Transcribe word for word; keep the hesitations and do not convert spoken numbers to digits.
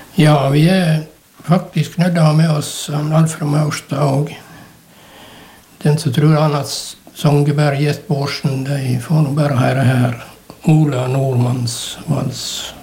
Ja, vi er faktisk nødt til å ha med oss Alfred Maurstad og den som tror han at Songeberg Jesper Aarsen, de får nå bare høre her. Ola Nordmanns vals.